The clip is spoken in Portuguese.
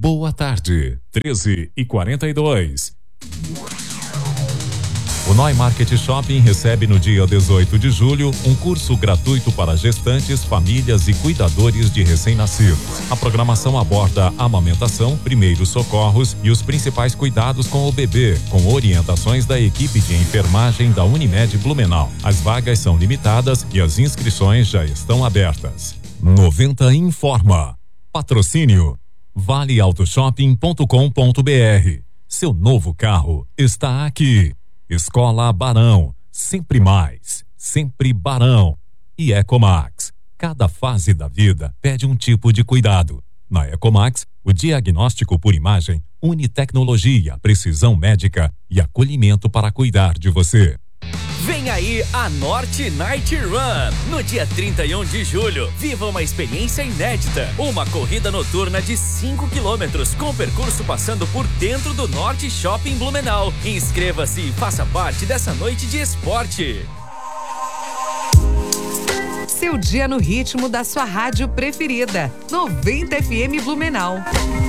Boa tarde, 13h42. O Noi Market Shopping recebe no dia 18 de julho um curso gratuito para gestantes, famílias e cuidadores de recém-nascidos. A programação aborda amamentação, primeiros socorros e os principais cuidados com o bebê, com orientações da equipe de enfermagem da Unimed Blumenau. As vagas são limitadas e as inscrições já estão abertas. 90 informa. Patrocínio valeautoshopping.com.br. Seu novo carro está aqui. Escola Barão, sempre mais, sempre Barão. E Ecomax, cada fase da vida pede um tipo de cuidado. Na Ecomax, o diagnóstico por imagem une tecnologia, precisão médica e acolhimento para cuidar de você. Vem aí a Norte Night Run. No dia 31 de julho, viva uma experiência inédita. Uma corrida noturna de 5 quilômetros com percurso passando por dentro do Norte Shopping Blumenau. Inscreva-se e faça parte dessa noite de esporte. Seu dia no ritmo da sua rádio preferida. 90 FM Blumenau.